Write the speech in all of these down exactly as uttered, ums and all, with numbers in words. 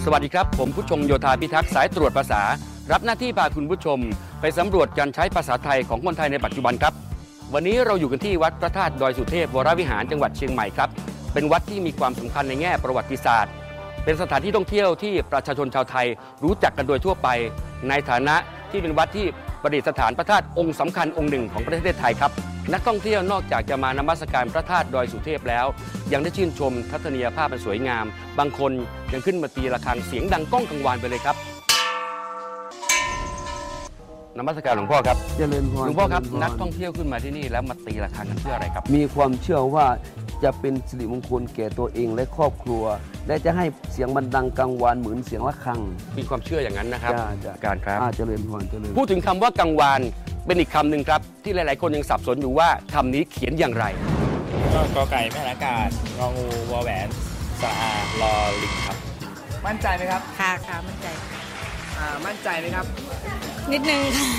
วัสดีครับผมผู้ชงโยธาพิทักษ์สายตรวจภาษารับหน้าที่พาคุณผู้ชมไปสำรวจการใช้ภาษาไทยของคนไทยในปัจจุบันครับวันนี้เราอยู่กันที่วัดพระธาตุดอยสุเทพวรวิหารจังหวัดเชียงใหม่ครับเป็นวัดที่มีความสำคัญในแง่ประวัติศาสตร์เป็นสถานที่ท่องเที่ยวที่ประชาชนชาวไทยรู้จักกันโดยทั่วไปในฐานะที่เป็นวัดที่ประดิษฐานพระธาตุองค์สำคัญองค์หนึ่งของประเทศไทยครับนักท่องเที่ยวนอกจากจะมานมัสการพระธาตุดอยสุเทพแล้วยังได้ชื่นชมทัศนียภาพอันสวยงามบางคนยังขึ้นมาตีระฆังเสียงดังก้องกังวานไปเลยครับนมัสการหลวงพ่อครับเจริญพรหลวงพ่อครับนักท่องเที่ยวขึ้นมาที่นี่แล้วมาตีระฆังกันเพื่ออะไรครับมีความเชื่อว่าจะเป็นสิริมงคลแก่ตัวเองและครอบครัวและจะให้เสียงมันดังกังวานเหมือนเสียงระฆังมีความเชื่ออย่างนั้นนะครับการครับเจริญพรเจริญพูดถึงคำว่ากังวานเป็นอีกคำหนึ่งครับที่หลายๆคนยังสับสนอยู่ว่าคำนี้เขียนอย่างไรก็กอไก่แม่นอากาศงองูวอแหวนสระอารอลิงครับมั่นใจไหมครับค่ะค่ะมั่นใจอ่ามั่นใจไหมครับนิดนึงค่ะ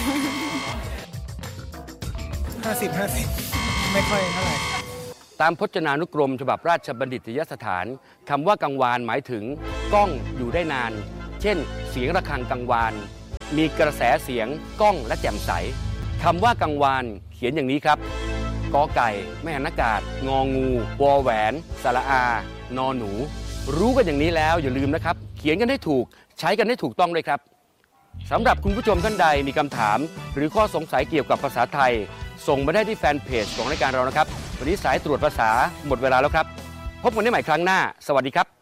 ห้าสิบห้าสิบไม่ค่อยเท่าไหร่ตามพจนานุกรมฉบับราชบัณฑิตยสถานคำว่ากังวานหมายถึงก้องอยู่ได้นานเช่นเสียงระฆังกังวานมีกระแสเสียงก้องและแจ่มใสคำว่ากังวานเขียนอย่างนี้ครับกอไก่แม่นอากาศงองูวอแหวนสระอานอหนูรู้กันอย่างนี้แล้วอย่าลืมนะครับเขียนกันให้ถูกใช้กันให้ถูกต้องด้วยครับสำหรับคุณผู้ชมท่านใดมีคำถามหรือข้อสงสัยเกี่ยวกับภาษาไทยส่งมาได้ที่แฟนเพจของรายการเรานะครับวันนี้สายตรวจภาษาหมดเวลาแล้วครับพบกันได้ใหม่ครั้งหน้าสวัสดีครับ